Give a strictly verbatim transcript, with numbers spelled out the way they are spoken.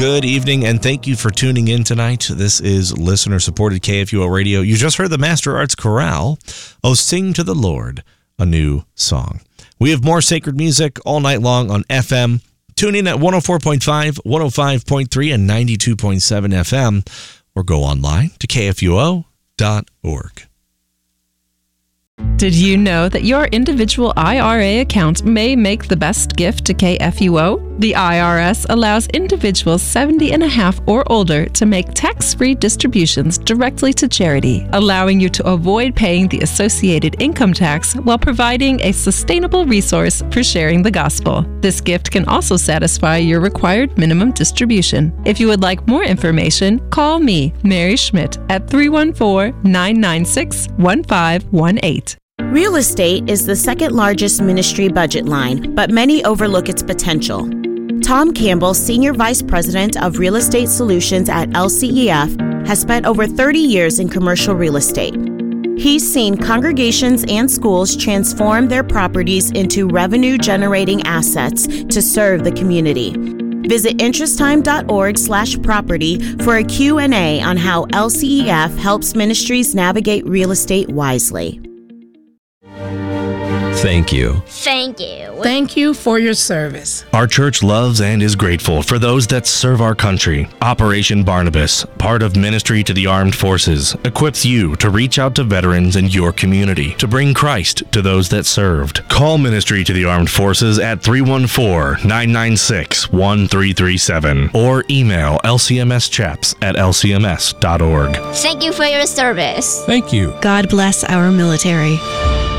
Good evening, and thank you for tuning in tonight. This is listener-supported K F U O Radio. You just heard the Master Arts Chorale, Oh, Sing to the Lord, a new song. We have more sacred music all night long on F M. Tune in at one oh four point five, one oh five point three, and ninety-two point seven F M, or go online to K F U O dot org. Did you know that your individual I R A account may make the best gift to K F U O? The I R S allows individuals seventy and a half or older to make tax-free distributions directly to charity, allowing you to avoid paying the associated income tax while providing a sustainable resource for sharing the gospel. This gift can also satisfy your required minimum distribution. If you would like more information, call me, Mary Schmidt, at three one four, nine nine six, one five one eight. Real estate is the second largest ministry budget line, but many overlook its potential. Tom Campbell, Senior Vice President of Real Estate Solutions at L C E F, has spent over thirty years in commercial real estate. He's seen congregations and schools transform their properties into revenue-generating assets to serve the community. Visit interesttime.org slash property for a Q and A on how L C E F helps ministries navigate real estate wisely. Thank you. Thank you. Thank you for your service. Our church loves and is grateful for those that serve our country. Operation Barnabas, part of Ministry to the Armed Forces, equips you to reach out to veterans in your community to bring Christ to those that served. Call Ministry to the Armed Forces at three one four, nine nine six, one three three seven or email L C M S chaps at L C M S dot org. Thank you for your service. Thank you. God bless our military.